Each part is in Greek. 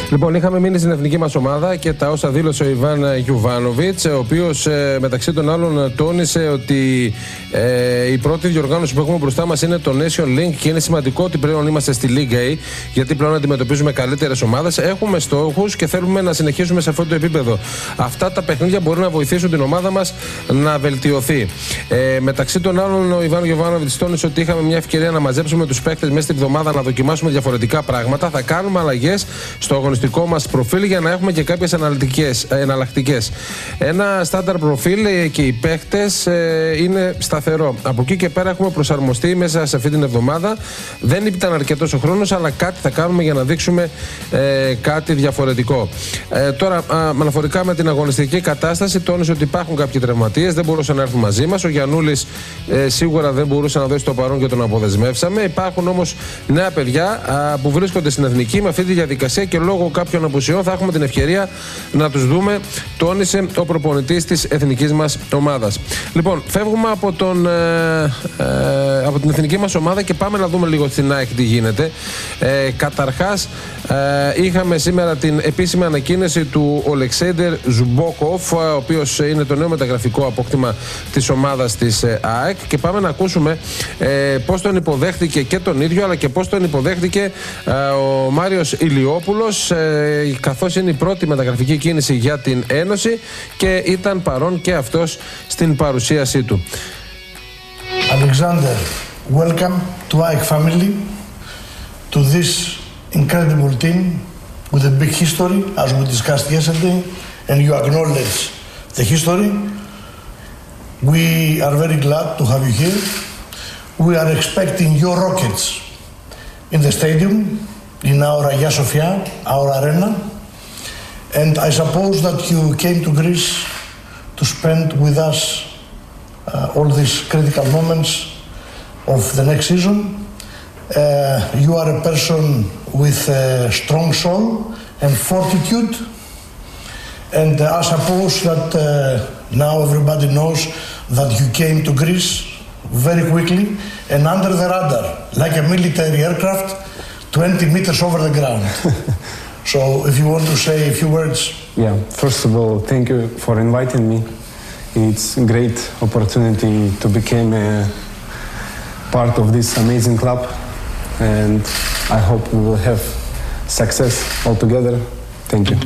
Λοιπόν, είχαμε μείνει στην εθνική μας ομάδα και τα όσα δήλωσε ο Ιβάν Γιουβάνοβιτς, ο οποίος μεταξύ των άλλων τόνισε ότι η πρώτη διοργάνωση που έχουμε μπροστά μας είναι το Nation Link και είναι σημαντικό ότι πλέον είμαστε στη Liga A, γιατί πλέον αντιμετωπίζουμε καλύτερες ομάδες. Έχουμε στόχους και θέλουμε να συνεχίσουμε σε αυτό το επίπεδο. Αυτά τα παιχνίδια μπορούν να βοηθήσουν την ομάδα μας να βελτιωθεί. Μεταξύ των άλλων, ο Ιβάν Γιουβάνοβιτς τόνισε ότι είχαμε μια ευκαιρία να μαζέψουμε τους παίκτες μέσα στην εβδομάδα να δοκιμάσουμε διαφορετικά πράγματα. Θα κάνουμε αλλαγές στο αγωνιστικό μας προφίλ για να έχουμε και κάποιες εναλλακτικές. Ένα στάνταρ προφίλ και οι παίκτες είναι σταθερό. Από εκεί και πέρα έχουμε προσαρμοστεί μέσα σε αυτή την εβδομάδα. Δεν ήταν αρκετός ο χρόνος, αλλά κάτι θα κάνουμε για να δείξουμε κάτι διαφορετικό. Τώρα, αναφορικά με την αγωνιστική κατάσταση, τόνισε ότι υπάρχουν κάποιοι τραυματίες, δεν μπορούσαν να έρθουν μαζί μας. Ο Γιαννούλης σίγουρα δεν μπορούσε να δώσει το παρόν και τον αποδεσμεύσαμε. Υπάρχουν όμως νέα παιδιά που βρίσκονται στην εθνική με αυτή τη διαδικασία και λόγω κάποιων απουσιών θα έχουμε την ευκαιρία να τους δούμε, τόνισε ο προπονητής της εθνικής μας ομάδας. Λοιπόν, φεύγουμε από την εθνική μας ομάδα και πάμε να δούμε λίγο στην ΑΕΚ τι γίνεται. Καταρχάς, είχαμε σήμερα την επίσημη ανακοίνωση του Ολεξέιντερ Ζουμπόκοφ, ο οποίος είναι το νέο μεταγραφικό απόκτημα της ομάδας της ΑΕΚ, και πάμε να ακούσουμε πώς τον υποδέχτηκε και τον ίδιο, αλλά και πώς τον υποδέχτηκε ο Μάριος Ηλιόπουλος, καθώς είναι η πρώτη μεταγραφική κίνηση για την Ένωση και ήταν παρόν και αυτός στην παρουσίασή του. Alexander, welcome to AEK family, to this incredible team with a big history, as we discussed yesterday, and you acknowledge the history. We are very glad to have you here. We are expecting your rockets in the stadium, in our Hagia Sophia, our arena, and I suppose that you came to Greece to spend with us all these critical moments of the next season. You are a person with a strong soul and fortitude, and I suppose that now everybody knows that you came to Greece very quickly and under the radar, like a military aircraft, 20 meters over the ground. So if you want to say a few words. Yeah, first of all, thank you for inviting me. It's a great opportunity to become a part of this amazing club, and I hope we will have success all together. Thank you.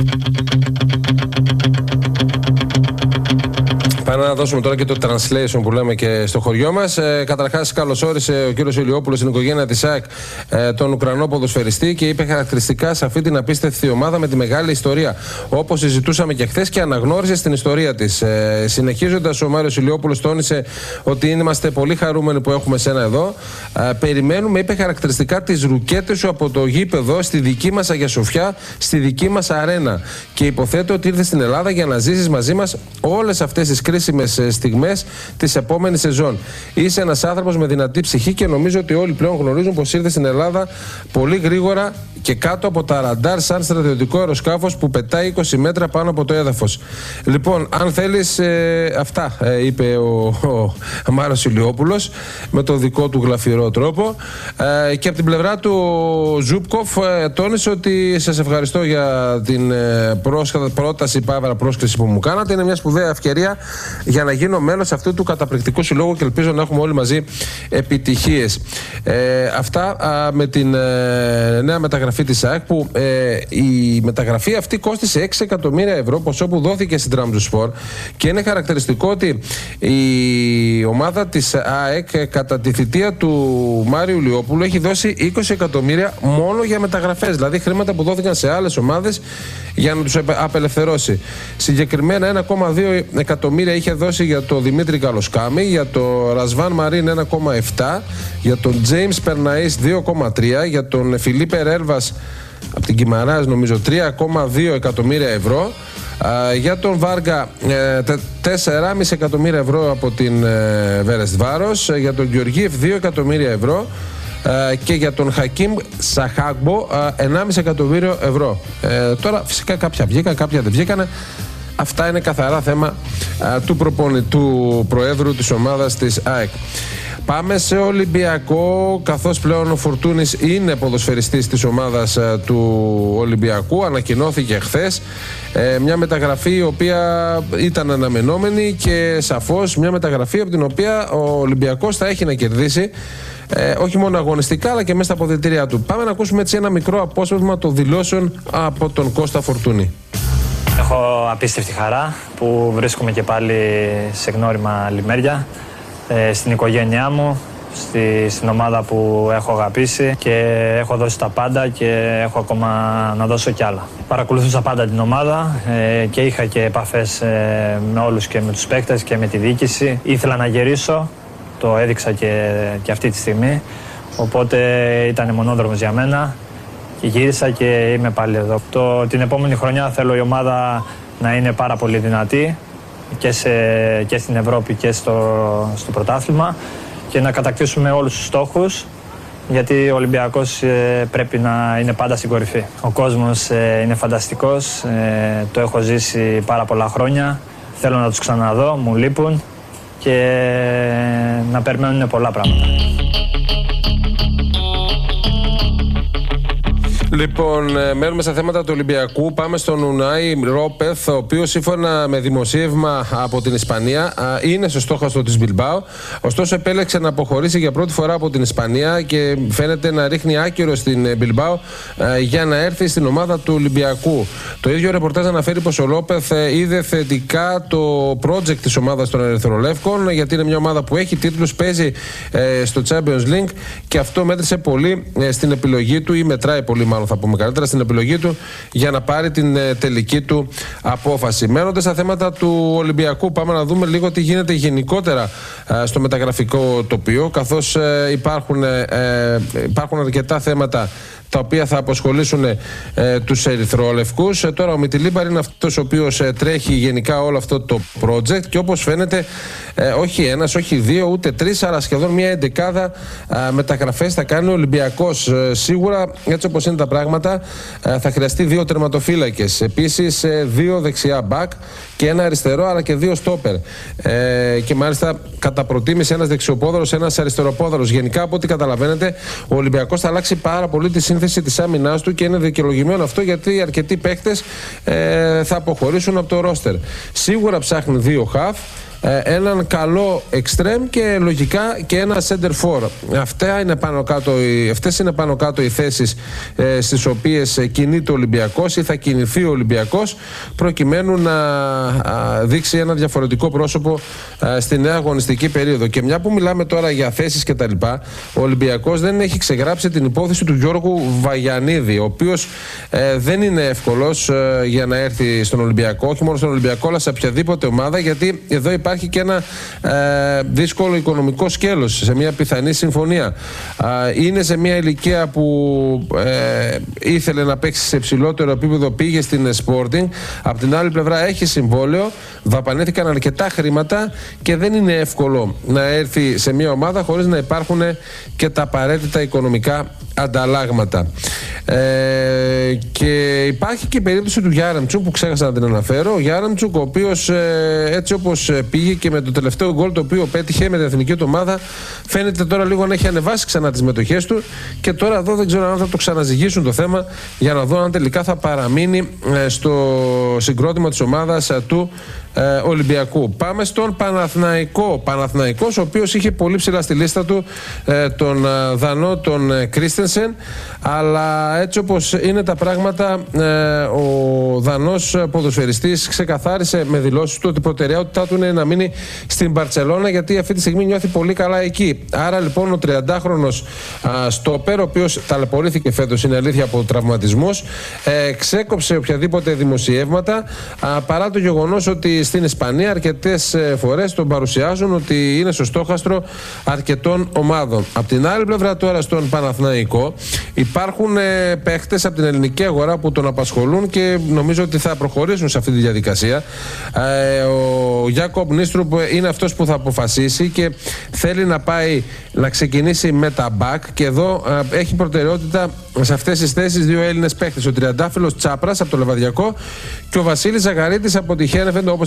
Πάμε να δώσουμε τώρα και το translation που λέμε και στο χωριό μας. Καταρχάς, καλωσόρισε ο κύριος Ηλιόπουλος στην οικογένεια της ΑΕΚ τον Ουκρανό ποδοσφαιριστή και είπε χαρακτηριστικά σε αυτή την απίστευτη ομάδα με τη μεγάλη ιστορία. Όπως συζητούσαμε και χθες, και αναγνώρισε στην ιστορία της. Συνεχίζοντας, ο Μάριος Ηλιόπουλος τόνισε ότι είμαστε πολύ χαρούμενοι που έχουμε σένα εδώ. Περιμένουμε, είπε χαρακτηριστικά, τις ρουκέτες σου από το γήπεδο στη δική μας Αγία Σοφιά, στη δική μας αρένα. Και υποθέτω ότι ήρθες στην Ελλάδα για να ζήσεις μαζί μας όλες αυτές τις κρίσιμες στιγμές της επόμενης σεζόν. Είσαι ένας άνθρωπος με δυνατή ψυχή και νομίζω ότι όλοι πλέον γνωρίζουν πως ήρθε στην Ελλάδα πολύ γρήγορα και κάτω από τα ραντάρ σαν στρατιωτικό αεροσκάφος που πετάει 20 μέτρα πάνω από το έδαφος. Λοιπόν, αν θέλεις, αυτά είπε ο Μάριος Ηλιόπουλος με το δικό του γλαφυρό τρόπο. Και από την πλευρά του Ζούπκοφ τόνισε ότι σας ευχαριστώ για την πρόταση πρόσκληση που μου κάνατε. Είναι μια σπουδαία ευκαιρία για να γίνω μέλος αυτού του καταπληκτικού συλλόγου και ελπίζω να έχουμε όλοι μαζί επιτυχίες. Αυτά με την νέα μεταγραφή της ΑΕΚ, που η μεταγραφή αυτή κόστησε 6 εκατομμύρια ευρώ, ποσό που δόθηκε στην Trabzonspor, και είναι χαρακτηριστικό ότι η ομάδα της ΑΕΚ κατά τη θητεία του Μάριου Ηλιόπουλου έχει δώσει 20 εκατομμύρια μόνο για μεταγραφές, δηλαδή χρήματα που δόθηκαν σε άλλες ομάδες για να τους απελευθερώσει. Συγκεκριμένα 1,2 εκατομμύρια είχε δώσει για τον Δημήτρη Καλοσκάμη, για τον Ρασβάν Μαρίν 1,7, για τον Τζέιμς Περναής 2,3, για τον Φιλίπε Ρέρβας από την Κιμαράς νομίζω 3,2 εκατομμύρια ευρώ, για τον Βάργα 4,5 εκατομμύρια ευρώ από την Βέρεσβάρος, για τον Γεωργίευ 2 εκατομμύρια ευρώ και για τον Χακίμ Σαχάγμπο 1,5 εκατομμύριο ευρώ. Τώρα φυσικά κάποια βγήκαν, κάποια δεν βγήκαν. Αυτά είναι καθαρά θέμα του Προέδρου της ομάδας της ΑΕΚ. Πάμε σε Ολυμπιακό, καθώς πλέον ο Φορτούνης είναι ποδοσφαιριστής της ομάδας του Ολυμπιακού. Ανακοινώθηκε χθες μια μεταγραφή η οποία ήταν αναμενόμενη και σαφώς μια μεταγραφή από την οποία ο Ολυμπιακός θα έχει να κερδίσει όχι μόνο αγωνιστικά αλλά και μέσα στα αποδυτήριά του. Πάμε να ακούσουμε έτσι ένα μικρό απόσπασμα των δηλώσεων από τον Κώστα Φορτούνη. Έχω απίστευτη χαρά που βρίσκομαι και πάλι σε γνώριμα λιμέρια, στην οικογένειά μου, στην ομάδα που έχω αγαπήσει και έχω δώσει τα πάντα και έχω ακόμα να δώσω κι άλλα. Παρακολουθούσα πάντα την ομάδα και είχα και επαφές με όλους και με τους παίκτες και με τη διοίκηση. Ήθελα να γυρίσω, το έδειξα και αυτή τη στιγμή, οπότε ήταν μονόδρομος για μένα και γύρισα και είμαι πάλι εδώ. Την επόμενη χρονιά θέλω η ομάδα να είναι πάρα πολύ δυνατή και στην Ευρώπη και στο πρωτάθλημα και να κατακτήσουμε όλους τους στόχους, γιατί ο Ολυμπιακός πρέπει να είναι πάντα στην κορυφή. Ο κόσμος είναι φανταστικός, το έχω ζήσει πάρα πολλά χρόνια, θέλω να τους ξαναδώ, μου λείπουν και να περιμένουν πολλά πράγματα. Λοιπόν, μένουμε στα θέματα του Ολυμπιακού. Πάμε στον Ουνάι Ρόπεθ, ο οποίος σύμφωνα με δημοσίευμα από την Ισπανία είναι στο στόχαστρο της Μπιλμπάο. Ωστόσο, επέλεξε να αποχωρήσει για πρώτη φορά από την Ισπανία και φαίνεται να ρίχνει άκυρο στην Μπιλμπάο για να έρθει στην ομάδα του Ολυμπιακού. Το ίδιο ρεπορτάζ αναφέρει πως ο Ρόπεθ είδε θετικά το project της ομάδας των Ερυθρολεύκων, γιατί είναι μια ομάδα που έχει τίτλους, παίζει στο Champions League και αυτό μέτρησε πολύ στην επιλογή του, ή μετράει πολύ μάλλον θα πούμε καλύτερα, στην επιλογή του για να πάρει την τελική του απόφαση. Μένοντας στα θέματα του Ολυμπιακού, πάμε να δούμε λίγο τι γίνεται γενικότερα στο μεταγραφικό τοπίο, καθώς υπάρχουν αρκετά θέματα τα οποία θα απασχολήσουν τους ερυθρόλευκους. Τώρα ο Μιτιλίμπαρ είναι αυτός ο οποίος τρέχει γενικά όλο αυτό το project και όπως φαίνεται όχι ένας, όχι δύο, ούτε τρεις, αλλά σχεδόν μια εντεκάδα μεταγραφές θα κάνει ο Ολυμπιακός. Σίγουρα έτσι όπως είναι τα πράγματα θα χρειαστεί δύο τερματοφύλακες, επίσης δύο δεξιά μπακ και ένα αριστερό αλλά και δύο στόπερ και μάλιστα κατά προτίμηση ένας δεξιοπόδαρος, ένας αριστεροπόδαρος. Γενικά από ό,τι καταλαβαίνετε ο Ολυμπιακός θα αλλάξει πάρα πολύ τη σύνθεση της άμυνάς του και είναι δικαιολογημένο αυτό, γιατί αρκετοί παίκτες θα αποχωρήσουν από το ρόστερ. Σίγουρα ψάχνει δύο χαφ, έναν καλό εξτρέμ και λογικά και ένα center for. Αυτές είναι πάνω κάτω οι θέσεις στις οποίες κινείται ο Ολυμπιακός ή θα κινηθεί ο Ολυμπιακός, προκειμένου να δείξει ένα διαφορετικό πρόσωπο στη νέα αγωνιστική περίοδο. Και μια που μιλάμε τώρα για θέσεις και τα λοιπά, ο Ολυμπιακός δεν έχει ξεγράψει την υπόθεση του Γιώργου Βαγιανίδη, ο οποίος δεν είναι εύκολος για να έρθει στον Ολυμπιακό, όχι μόνο στον Ολυμπιακό αλλά σε οποιαδήποτε ομάδα, γιατί εδώ υπάρχει και ένα δύσκολο οικονομικό σκέλος σε μια πιθανή συμφωνία. Είναι σε μια ηλικία που ήθελε να παίξει σε υψηλότερο επίπεδο, πήγε στην Sporting. Απ' την άλλη πλευρά έχει συμβόλαιο, δαπανήθηκαν αρκετά χρήματα και δεν είναι εύκολο να έρθει σε μια ομάδα χωρίς να υπάρχουν και τα απαραίτητα οικονομικά ανταλλάγματα. Και υπάρχει και η περίπτωση του Γιάρεμτσουκ που ξέχασα να την αναφέρω. Ο Γιάρεμτσουκ, ο οποίος έτσι όπως πήγε και με το τελευταίο γκολ το οποίο πέτυχε με την εθνική του ομάδα, φαίνεται τώρα λίγο να έχει ανεβάσει ξανά τις μετοχές του και τώρα εδώ δεν ξέρω αν θα το ξαναζυγίσουν το θέμα για να δω αν τελικά θα παραμείνει στο συγκρότημα της ομάδας του Ολυμπιακού. Πάμε στον Παναθηναϊκό. Παναθηναϊκός, ο οποίος είχε πολύ ψηλά στη λίστα του τον Δανό, τον Κρίστενσεν, αλλά έτσι όπως είναι τα πράγματα ο Δανός ποδοσφαιριστής ξεκαθάρισε με δηλώσεις του ότι η προτεραιότητά του είναι να μείνει στην Μπαρτσελώνα, γιατί αυτή τη στιγμή νιώθει πολύ καλά εκεί. Άρα λοιπόν ο 30χρονος στόπερ, ο οποίος ταλαιπωρήθηκε φέτος, είναι αλήθεια, από τραυματισμούς, ξέκοψε οποιαδήποτε δημοσιεύματα, παρά το γεγονός ότι στην Ισπανία αρκετές φορές τον παρουσιάζουν ότι είναι στο στόχαστρο αρκετών ομάδων. Απ' την άλλη πλευρά τώρα στον Παναθηναϊκό υπάρχουν παίχτες από την ελληνική αγορά που τον απασχολούν και νομίζω ότι θα προχωρήσουν σε αυτή τη διαδικασία. Ο Γιάκοπ Νίστρουπ είναι αυτός που θα αποφασίσει και θέλει να πάει να ξεκινήσει με τα μπακ και εδώ έχει προτεραιότητα σε αυτές τις θέσεις δύο Έλληνες παίχτες, ο τριαντάφυλλος Τσάπρας από το Λεβαδιακό και ο Βασίλης Ζαγαρίτης από τη Χένεφεν, όπως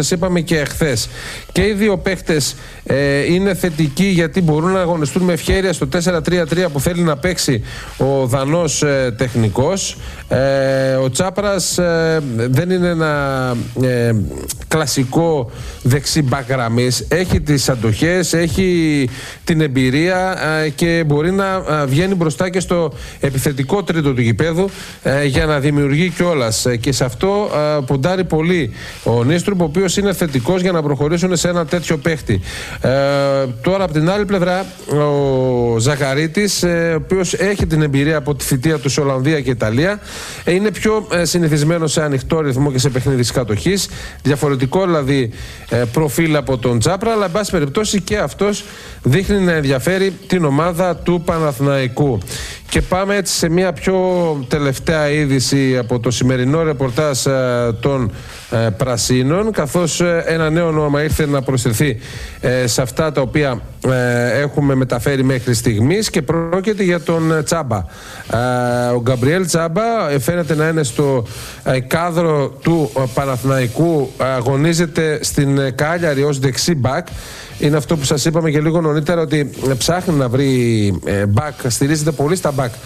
σας είπαμε και εχθές. Και οι δύο παίχτες είναι θετικοί, γιατί μπορούν να αγωνιστούν με ευχέρεια στο 4-3-3 που θέλει να παίξει ο Δανός τεχνικός. Ο Τσάπρας δεν είναι ένα κλασικό δεξί μπακ γραμμής. Έχει τις αντοχές, έχει την εμπειρία και μπορεί να βγαίνει μπροστά και στο επιθετικό τρίτο του γηπέδου για να δημιουργεί κιόλας. Και σε αυτό ποντάρει πολύ ο Νίστρουπ, ο οποίος είναι θετικός για να προχωρήσουν σε ένα τέτοιο παίχτη. Τώρα από την άλλη πλευρά ο Ζαχαρίτης, ο οποίος έχει την εμπειρία από τη θητεία του σε Ολλανδία και Ιταλία, είναι πιο συνηθισμένο σε ανοιχτό ρυθμό και σε παιχνίδι της κατοχής, διαφορετικό δηλαδή προφίλ από τον Τσάπρα, αλλά εν πάση περιπτώσει και αυτός δείχνει να ενδιαφέρει την ομάδα του Παναθηναϊκού. Και πάμε έτσι σε μια πιο τελευταία είδηση από το σημερινό ρεπορτάζ των Πρασίνων, καθώς ένα νέο όνομα ήρθε να προσθεθεί σε αυτά τα οποία έχουμε μεταφέρει μέχρι στιγμής, και πρόκειται για τον Τσάμπα. Ο Γκαμπριέλ Τσάμπα φαίνεται να είναι στο κάδρο του Παναθηναϊκού, αγωνίζεται στην Κάλιαρη ως δεξί μπακ. Είναι αυτό που σας είπαμε και λίγο νωρίτερα, ότι ψάχνει να βρει μπακ, στηρίζεται πολύ στα μπακ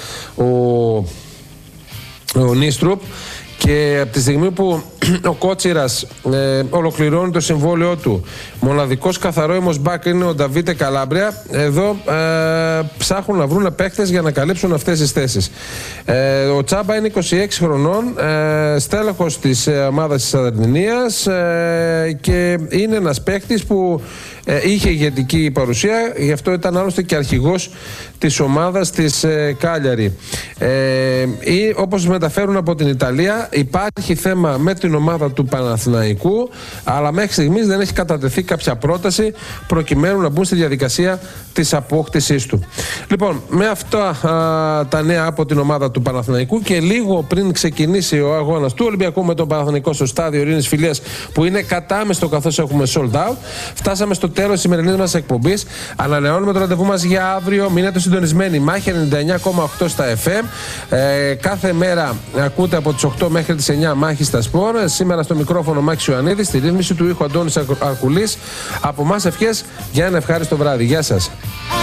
ο Νίστρουπ. Και από τη στιγμή που ο Κότσιρας ολοκληρώνει το συμβόλαιό του, μοναδικός καθαρόιμος μπακ είναι ο Νταβίτε Καλάμπρια, εδώ ψάχνουν να βρουν παίκτες για να καλύψουν αυτές τις θέσεις. Ο Τσάμπα είναι 26 χρονών, στέλεχος της ομάδας της Σαρδινίας, και είναι ένας παίκτης που είχε ηγετική παρουσία, γι' αυτό ήταν άλλωστε και αρχηγός της ομάδας της Κάλιαρη. Όπως μεταφέρουν από την Ιταλία, υπάρχει θέμα με την ομάδα του Παναθηναϊκού, αλλά μέχρι στιγμής δεν έχει κατατεθεί κάποια πρόταση προκειμένου να μπουν στη διαδικασία της απόκτησής του. Λοιπόν, με αυτά τα νέα από την ομάδα του Παναθηναϊκού, και λίγο πριν ξεκινήσει ο αγώνας του Ολυμπιακού με τον Παναθηναϊκό στο στάδιο Ειρήνης Φιλίας, που είναι κατάμεστο καθώς έχουμε sold out, φτάσαμε στο τέλος της σημερινής μας εκπομπής. Ανανεώνουμε το ραντεβού μας για αύριο. Μείνετε συντονισμένοι. Μάχη 99,8 στα FM. Κάθε μέρα ακούτε από τις 8 μέχρι τις 9 Μάχη στα Σπορ. Σήμερα στο μικρόφωνο Μάκης Ιωαννίδης, στη ρύθμιση του ήχου Αντώνης Αρκουλής. Από εμάς ευχές για ένα ευχάριστο βράδυ. Γεια σας.